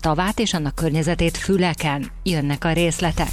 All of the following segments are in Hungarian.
tavát és annak környezetét Füleken. Jönnek a részletek.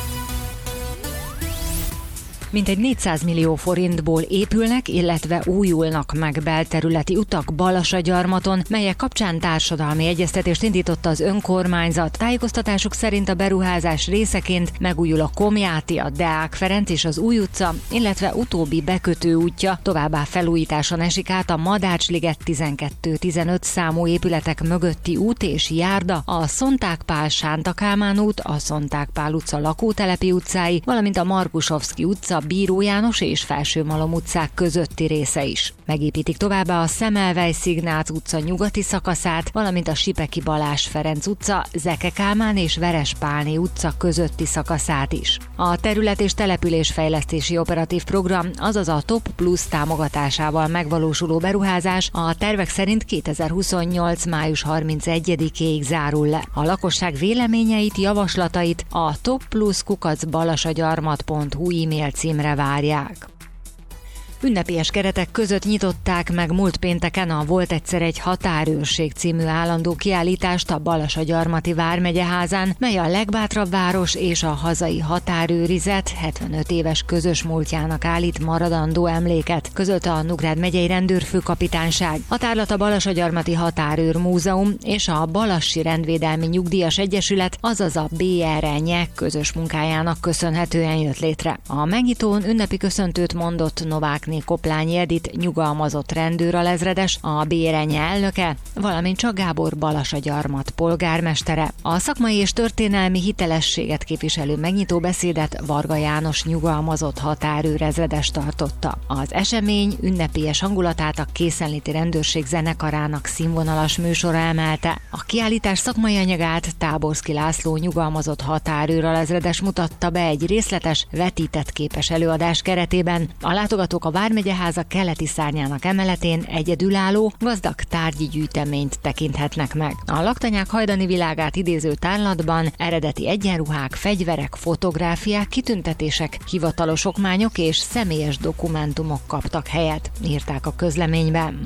Mintegy 400 millió forintból épülnek, illetve újulnak meg belterületi utak Balassagyarmaton, melyek kapcsán társadalmi egyeztetést indított az önkormányzat. Tájékoztatásuk szerint a beruházás részeként megújul a Komjáti, a Deák Ferenc és az Új utca, illetve utóbbi bekötő útja, továbbá felújításon esik át a Madácsliget 12-15 számú épületek mögötti út és járda, a Szonták Pál-Sánta Kálmán út, a Szonták Pál utca lakótelepi utcái, valamint a Markusovszky utca, Bíró János és Felsőmalom utcák közötti része is. Megépítik továbbá a Szemelweis-Ignác utca nyugati szakaszát, valamint a Sipeki Balázs Ferenc utca, Zeke Kálmán és Verespálné utca közötti szakaszát is. A terület- és településfejlesztési operatív program, azaz a Top Plus támogatásával megvalósuló beruházás a tervek szerint 2028. május 31-ig zárul le. A lakosság véleményeit, javaslatait a topplus@balassagyarmat.hu e-mail címre várják. Ünnepélyes keretek között nyitották meg múlt pénteken a Volt egyszer egy határőrség című állandó kiállítást a Balassagyarmati Vármegyeházán, mely a legbátrabb város és a hazai határőrizet 75 éves közös múltjának állít maradandó emléket, közölte a Nógrád megyei rendőrfőkapitányság. A tárlat a Balassagyarmati Határőr Múzeum és a Balassi Rendvédelmi Nyugdíjas Egyesület, azaz a BRNY közös munkájának köszönhetően jött létre. A megnyitón ünnepi köszöntőt mondott Novákné Koplányi Edith nyugalmazott rendőralezredes, a BRNY elnöke, valamint Csak Gábor Balassagyarmat polgármestere. A szakmai és történelmi hitelességet képviselő megnyitó beszédet Varga János nyugalmazott határőrezredes tartotta. Az esemény ünnepélyes hangulatát a készenléti rendőrség zenekarának színvonalas műsora emelte. A kiállítás szakmai anyagát Táborszky László nyugalmazott határőralezredes mutatta be egy részletes, vetített képes előadás keretében. A látogatók a Vármegyeháza keleti szárnyának emeletén egyedülálló, gazdag tárgyi gyűjteményt tekinthetnek meg. A laktanyák hajdani világát idéző tárlatban eredeti egyenruhák, fegyverek, fotográfiák, kitüntetések, hivatalos okmányok és személyes dokumentumok kaptak helyet, írták a közleményben.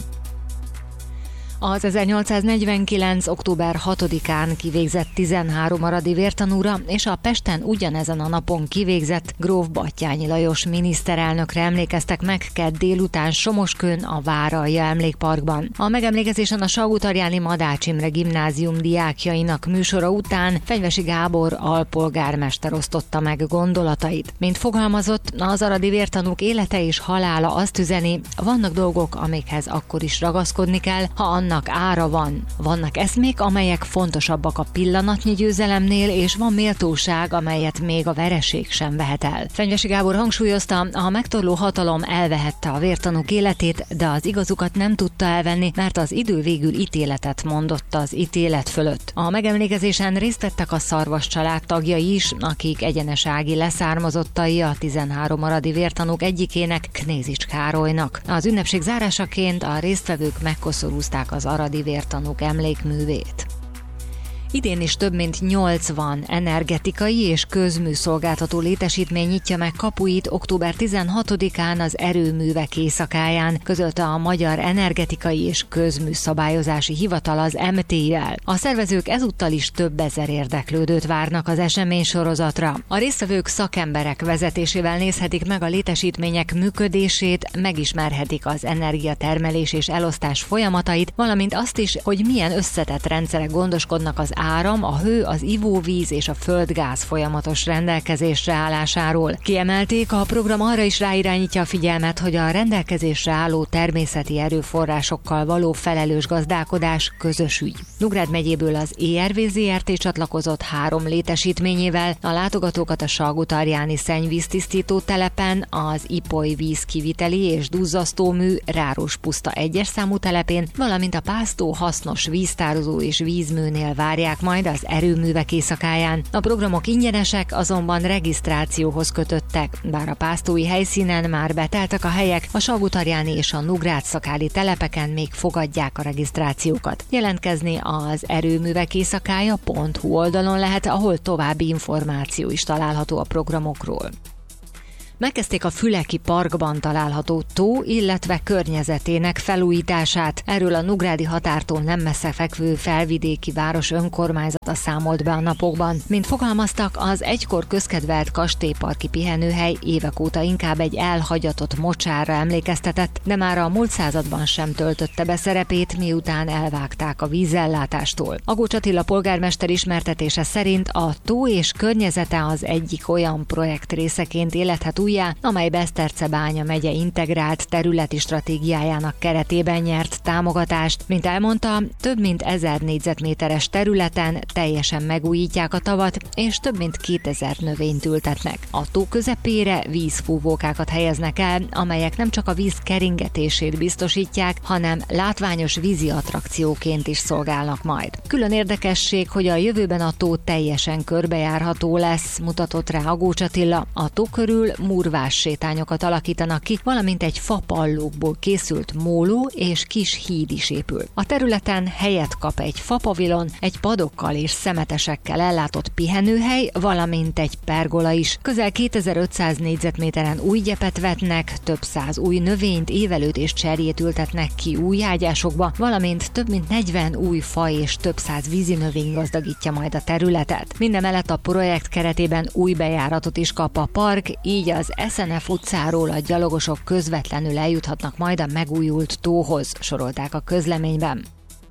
Az 1849. október 6-án kivégzett 13 aradi vértanúra és a Pesten ugyanezen a napon kivégzett gróf Batthyány Lajos miniszterelnökre emlékeztek meg kedd délután Somoskőn a Váralja emlékparkban. A megemlékezésen a Salgótarjáni Madács Imre gimnázium diákjainak műsora után Fenyvesi Gábor alpolgármester osztotta meg gondolatait. Mint fogalmazott, az aradi vértanúk élete és halála azt üzeni, vannak dolgok, amikhez akkor is ragaszkodni kell, ha annak ára van. Vannak eszmék, amelyek fontosabbak a pillanatnyi győzelemnél, és van méltóság, amelyet még a vereség sem vehet el. Fenyvesi Gábor hangsúlyozta, a megtorló hatalom elvehette a vértanúk életét, de az igazukat nem tudta elvenni, mert az idő végül ítéletet mondott az ítélet fölött. A megemlékezésen részt vettek a Szarvas család tagjai is, akik egyenesági leszármazottai a 13 aradi vértanúk egyikének, Knézics Károlynak. Az ünnepség zárásaként a résztvevők megkoszorúzták az aradi vértanúk emlékművét. Idén is több mint 80 energetikai és közműszolgáltató létesítmény nyitja meg kapuit október 16-án az erőművek éjszakáján, közölte a Magyar Energetikai és Közműszabályozási Hivatal az MT-jel. A szervezők ezúttal is több ezer érdeklődőt várnak az esemény sorozatra. A résztvevők szakemberek vezetésével nézhetik meg a létesítmények működését, megismerhetik az energiatermelés és elosztás folyamatait, valamint azt is, hogy milyen összetett rendszerek gondoskodnak az áram, a hő, az ivóvíz és a földgáz folyamatos rendelkezésre állásáról. Kiemelték, a program arra is ráirányítja a figyelmet, hogy a rendelkezésre álló természeti erőforrásokkal való felelős gazdálkodás közös ügy. Nógrád megyéből az ERV Zrt. Csatlakozott 3 létesítményével, a látogatókat a Salgótarjáni szennyvíztisztító telepen, az Ipoly vízkiviteli és duzzasztómű Rárospuszta 1-es számú telepén, valamint a Pásztó hasznos víztározó és vízműnél várják majd az erőművek éjszakáján. A programok ingyenesek, azonban regisztrációhoz kötöttek, bár a pásztói helyszínen már beteltek a helyek, a Salgótarjáni és a Nógrád-szakáli telepeken még fogadják a regisztrációkat. Jelentkezni az erőművek éjszakája.hu oldalon lehet, ahol további információ is található a programokról. Megkezdték a Füleki Parkban található tó, illetve környezetének felújítását. Erről a Nugrádi határtól nem messze fekvő Felvidéki város önkormányzata számolt be a napokban. Mint fogalmaztak, az egykor közkedvelt kastélyparki pihenőhely évek óta inkább egy elhagyatott mocsárra emlékeztetett, de már a múlt században sem töltötte be szerepét, miután elvágták a vízellátástól. Agócs Attila polgármester ismertetése szerint a tó és környezete az egyik olyan projekt részeként élethet újjá, amely Besztercebánya megye integrált területi stratégiájának keretében nyert támogatást. Mint elmondta, több mint 1000 négyzetméteres területen teljesen megújítják a tavat, és több mint 2000 növényt ültetnek. A tó közepére vízfúvókákat helyeznek el, amelyek nem csak a víz keringetését biztosítják, hanem látványos vízi attrakcióként is szolgálnak majd. Külön érdekesség, hogy a jövőben a tó teljesen körbejárható lesz, mutatott rá Agócs Attila. A tó körül murvás sétányokat alakítanak ki, valamint egy fapallókból készült móló és kis híd is épül. A területen helyet kap egy fapavilon, egy padokkal és szemetesekkel ellátott pihenőhely, valamint egy pergola is. Közel 2500 négyzetméteren új gyepet vetnek, több száz új növényt, évelőt és cserjét ültetnek ki új ágyásokba, valamint több mint 40 új faj és több száz vízi növény gazdagítja majd a területet. Mindemellett a projekt keretében új bejáratot is kap a park, így az SNF utcáról a gyalogosok közvetlenül eljuthatnak majd a megújult tóhoz, sorolták a közleményben.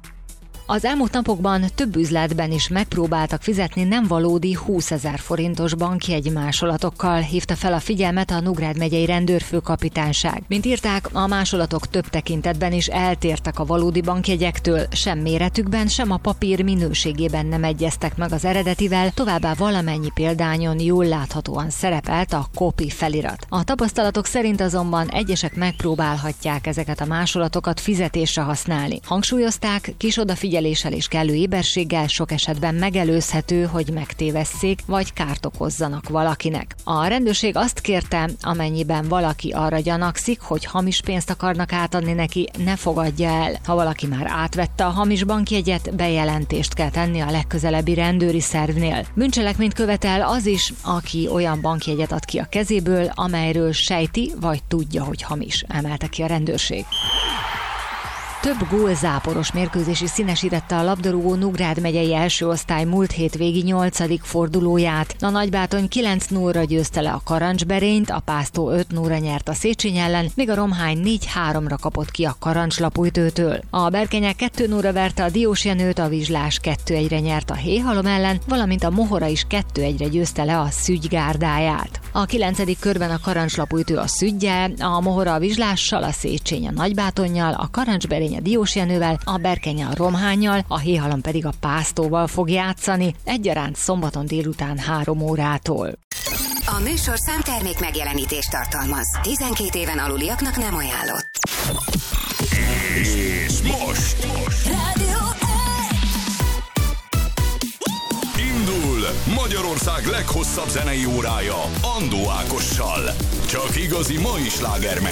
Az elmúlt napokban több üzletben is megpróbáltak fizetni nem valódi 20 000 forintos bankjegy másolatokkal, hívta fel a figyelmet a Nógrád megyei rendőrfőkapitányság. Mint írták, a másolatok több tekintetben is eltértek a valódi bankjegyektől, sem méretükben, sem a papír minőségében nem egyeztek meg az eredetivel, továbbá valamennyi példányon jól láthatóan szerepelt a copy felirat. A tapasztalatok szerint azonban egyesek megpróbálhatják ezeket a másolatokat fizetésre használni. Hangsúlyozták, kis odafigyeléssel és kellő éberséggel sok esetben megelőzhető, hogy megtévesszék vagy kárt okozzanak valakinek. A rendőrség azt kérte, amennyiben valaki arra gyanakszik, hogy hamis pénzt akarnak átadni neki, ne fogadja el. Ha valaki már átvette a hamis bankjegyet, bejelentést kell tenni a legközelebbi rendőri szervnél. Bűncselekményt követel az is, aki olyan bankjegyet ad ki a kezéből, amelyről sejti vagy tudja, hogy hamis, emelte ki a rendőrség. Több gólzáporos mérkőzési színesítette a labdarúgó Nógrád megyei első osztály múlt hétvégi 8. fordulóját. A Nagybátony 9-0-ra győzte le a Karancsberényt, a Pásztó 5-0-ra nyert a Széchenyi ellen, míg a Romhány 4-3-ra kapott ki a Karancslapújtőtől. A Berkenyek 2-0-ra verte a Diósjenőt, a Vizslás 2-1-re nyert a Héhalom ellen, valamint a Mohora is 2-1-re győzte le a Szügy gárdáját. A 9. körben a Karancslapújtő a Szüggyel, a Mohora a Vizslással, a Széchenyi a Nagybátonnyal, a Karancsberény a Diósjenővel, a Berkenye a Romhánnyal, a Héhalom pedig a Pásztóval fog játszani, egyaránt szombaton délután 3 órától. A műsorszám termék megjelenítést tartalmaz. 12 éven aluliaknak nem ajánlott. És most! Rádió Indul Magyarország leghosszabb zenei órája Andó Ákossal. Csak igazi mai slágermenő.